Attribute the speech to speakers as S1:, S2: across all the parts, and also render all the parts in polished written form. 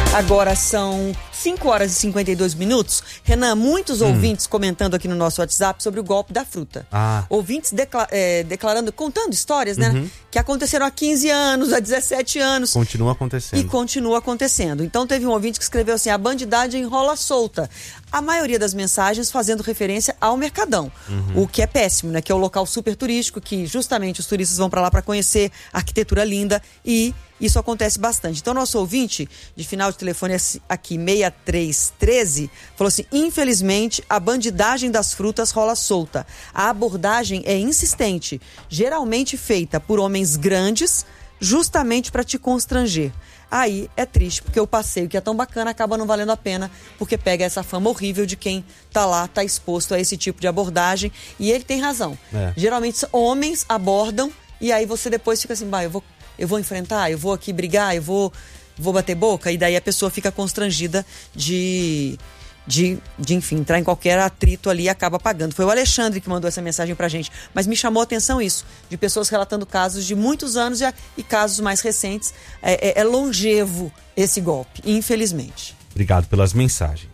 S1: Agora são 5 horas e 52 minutos. Renan, muitos ouvintes comentando aqui no nosso WhatsApp sobre o golpe da fruta. Ouvintes declarando, contando histórias, né? Que aconteceram há 15 anos, há 17 anos.
S2: Continua acontecendo.
S1: E continua acontecendo. Então teve um ouvinte que escreveu assim: a bandidagem rola solta. A maioria das mensagens fazendo referência ao Mercadão. O que é péssimo, né? Que é o local super turístico, que justamente os turistas vão para lá para conhecer a arquitetura linda, e isso acontece bastante. Então, nosso ouvinte, de final de telefone aqui, 6313, falou assim: infelizmente, a bandidagem das frutas rola solta. A abordagem é insistente, geralmente feita por homens grandes, justamente para te constranger. Aí é triste, porque o passeio que é tão bacana acaba não valendo a pena, porque pega essa fama horrível de quem tá lá, tá exposto a esse tipo de abordagem. E ele tem razão. Geralmente homens abordam, e aí você depois fica assim: eu vou enfrentar, eu vou aqui brigar, eu vou bater boca, e daí a pessoa fica constrangida de enfim, entrar em qualquer atrito ali e acaba pagando. Foi o Alexandre que mandou essa mensagem pra gente, mas me chamou a atenção isso, de pessoas relatando casos de muitos anos e casos mais recentes. É longevo esse golpe, infelizmente.
S2: Obrigado pelas mensagens.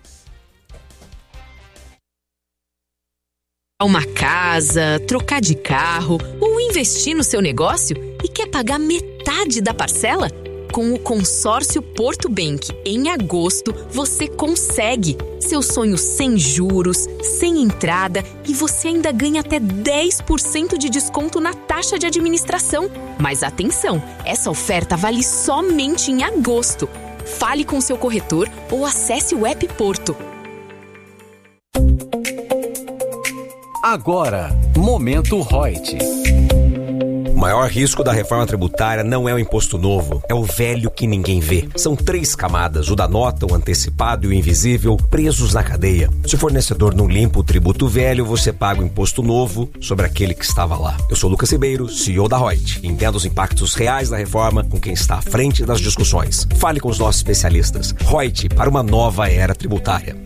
S3: Uma casa, trocar de carro ou investir no seu negócio e quer pagar metade da parcela? Com o consórcio Porto Bank, em agosto, você consegue. Seu sonho sem juros, sem entrada, e você ainda ganha até 10% de desconto na taxa de administração. Mas atenção, essa oferta vale somente em agosto. Fale com seu corretor ou acesse o app Porto.
S4: Agora, Momento Reut.
S5: O maior risco da reforma tributária não é o imposto novo, é o velho que ninguém vê. São 3 camadas, o da nota, o antecipado e o invisível, presos na cadeia. Se o fornecedor não limpa o tributo velho, você paga o imposto novo sobre aquele que estava lá. Eu sou Lucas Ribeiro, CEO da Reut. Entenda os impactos reais da reforma com quem está à frente das discussões. Fale com os nossos especialistas. Reut, para uma nova era tributária.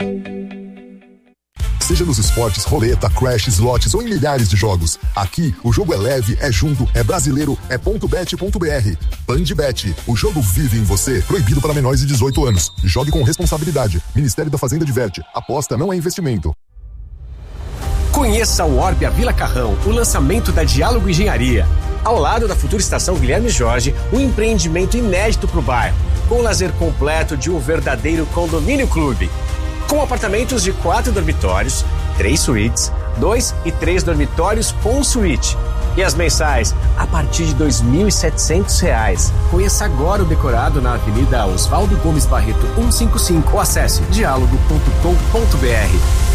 S6: Seja nos esportes, roleta, crash, slots ou em milhares de jogos. Aqui, o jogo é leve, é junto, é brasileiro, é .bet.br. Bandbet, o jogo vive em você. Proibido para menores de 18 anos. Jogue com responsabilidade. Ministério da Fazenda diverte. Aposta não é investimento.
S4: Conheça o Orbia Vila Carrão, o lançamento da Diálogo Engenharia. Ao lado da futura estação Guilherme Jorge, um empreendimento inédito para o bairro, com o lazer completo de um verdadeiro condomínio clube. Com apartamentos de 4 dormitórios, 3 suítes, 2 e 3 dormitórios com suíte. E as mensais a partir de R$ 2.700. Conheça agora o decorado na Avenida Oswaldo Gomes Barreto 155 ou acesse dialogo.com.br.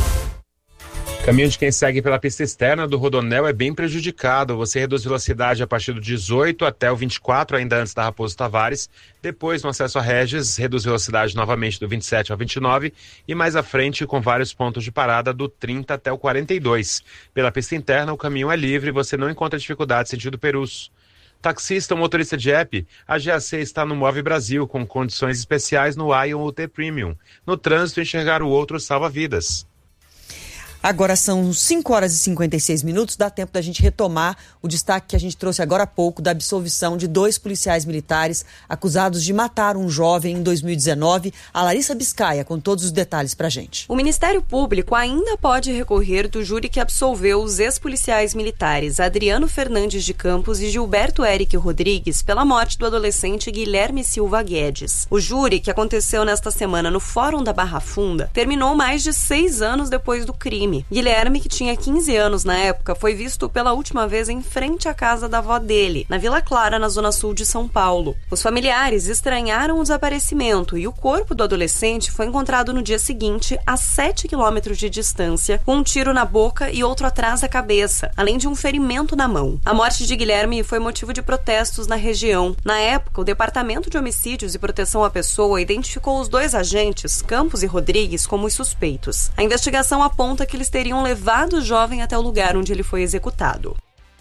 S7: O caminho de quem segue pela pista externa do Rodoanel é bem prejudicado. Você reduz velocidade a partir do 18 até o 24, ainda antes da Raposo Tavares. Depois, no acesso a Regis, reduz velocidade novamente do 27 ao 29 e mais à frente, com vários pontos de parada, do 30 até o 42. Pela pista interna, o caminho é livre e você não encontra dificuldade sentido Perus. Taxista ou motorista de app, a GAC está no Move Brasil, com condições especiais no Ion UT Premium. No trânsito, enxergar o outro salva vidas.
S1: Agora são 5 horas e 56 minutos, dá tempo da gente retomar o destaque que a gente trouxe agora há pouco da absolvição de 2 policiais militares acusados de matar um jovem em 2019. A Larissa Biscaia com todos os detalhes pra gente.
S8: O Ministério Público ainda pode recorrer do júri que absolveu os ex-policiais militares Adriano Fernandes de Campos e Gilberto Eric Rodrigues pela morte do adolescente Guilherme Silva Guedes. O júri, que aconteceu nesta semana no Fórum da Barra Funda, terminou mais de 6 anos depois do crime. Guilherme, que tinha 15 anos na época, foi visto pela última vez em frente à casa da avó dele, na Vila Clara, na zona sul de São Paulo. Os familiares estranharam o desaparecimento e o corpo do adolescente foi encontrado no dia seguinte, a 7 quilômetros de distância, com um tiro na boca e outro atrás da cabeça, além de um ferimento na mão. A morte de Guilherme foi motivo de protestos na região. Na época, o Departamento de Homicídios e Proteção à Pessoa identificou os 2 agentes, Campos e Rodrigues, como os suspeitos. A investigação aponta que eles teriam levado o jovem até o lugar onde ele foi executado.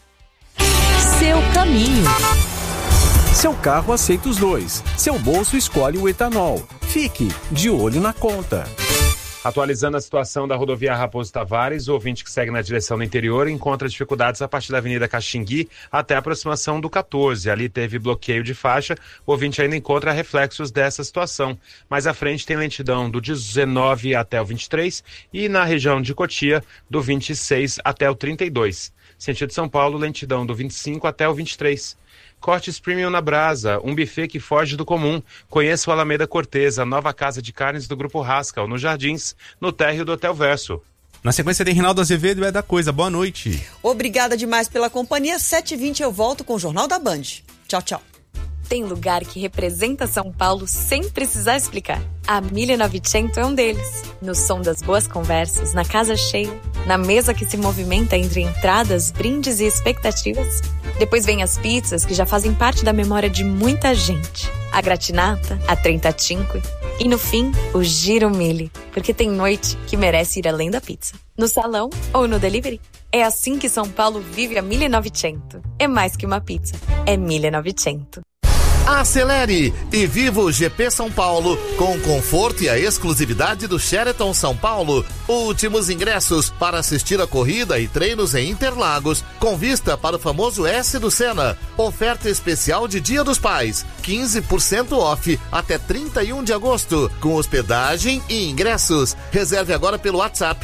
S3: Seu caminho.
S4: Seu carro aceita os 2. Seu bolso escolhe o etanol. Fique de olho na conta.
S7: Atualizando a situação da rodovia Raposo Tavares, o ouvinte que segue na direção do interior encontra dificuldades a partir da Avenida Caxingui até a aproximação do 14. Ali teve bloqueio de faixa, o ouvinte ainda encontra reflexos dessa situação. Mais à frente tem lentidão do 19 até o 23 e na região de Cotia, do 26 até o 32. Sentido São Paulo, lentidão do 25 até o 23. Cortes Premium na Brasa, um buffet que foge do comum. Conheça o Alameda Cortez, a nova casa de carnes do Grupo Rascal, nos Jardins, no térreo do Hotel Verso.
S2: Na sequência tem Reinaldo Azevedo e É da Coisa. Boa noite.
S1: Obrigada demais pela companhia. 7h20 eu volto com o Jornal da Band. Tchau, tchau.
S9: Tem lugar que representa São Paulo sem precisar explicar. A 1900 é um deles. No som das boas conversas, na casa cheia, na mesa que se movimenta entre entradas, brindes e expectativas. Depois vem as pizzas que já fazem parte da memória de muita gente. A gratinata, a trentacinque e no fim, o giro mille, porque tem noite que merece ir além da pizza. No salão ou no delivery. É assim que São Paulo vive a 1900. É mais que uma pizza, é 1900.
S10: Acelere e viva o GP São Paulo com o conforto e a exclusividade do Sheraton São Paulo. Últimos ingressos para assistir a corrida e treinos em Interlagos, com vista para o famoso S do Senna. Oferta especial de Dia dos Pais, 15% off até 31 de agosto, com hospedagem e ingressos. Reserve agora pelo WhatsApp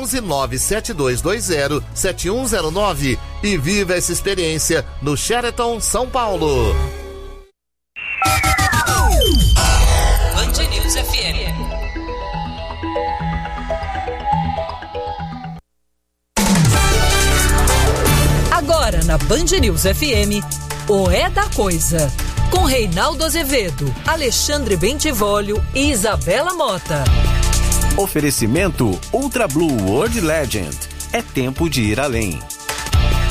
S10: 11972207109 e viva essa experiência no Sheraton São Paulo.
S3: Band News FM. Agora na Band News FM, o É da Coisa, com Reinaldo Azevedo, Alexandre Bentivolio e Isabela Mota.
S11: Oferecimento Ultra Blue World Legend. É tempo de ir além.